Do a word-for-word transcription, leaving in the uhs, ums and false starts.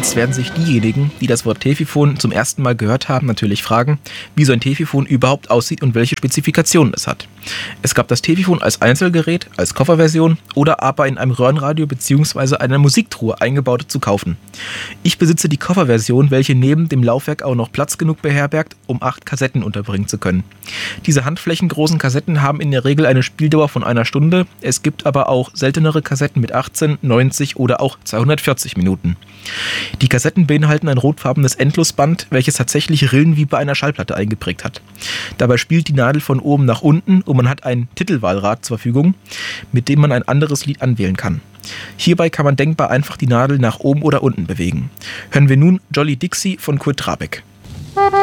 Jetzt werden sich diejenigen, die das Wort Tefifon zum ersten Mal gehört haben, natürlich fragen, wie so ein Tefifon überhaupt aussieht und welche Spezifikationen es hat. Es gab das Tefifon als Einzelgerät, als Kofferversion oder aber in einem Röhrenradio bzw. einer Musiktruhe eingebaut zu kaufen. Ich besitze die Kofferversion, welche neben dem Laufwerk auch noch Platz genug beherbergt, um acht Kassetten unterbringen zu können. Diese handflächengroßen Kassetten haben in der Regel eine Spieldauer von einer Stunde, es gibt aber auch seltenere Kassetten mit achtzehn, neunzig oder auch zweihundertvierzig Minuten. Die Kassetten beinhalten ein rotfarbenes Endlosband, welches tatsächlich Rillen wie bei einer Schallplatte eingeprägt hat. Dabei spielt die Nadel von oben nach unten und man hat ein Titelwahlrad zur Verfügung, mit dem man ein anderes Lied anwählen kann. Hierbei kann man denkbar einfach die Nadel nach oben oder unten bewegen. Hören wir nun Jolly Dixie von Kurt Trabeck.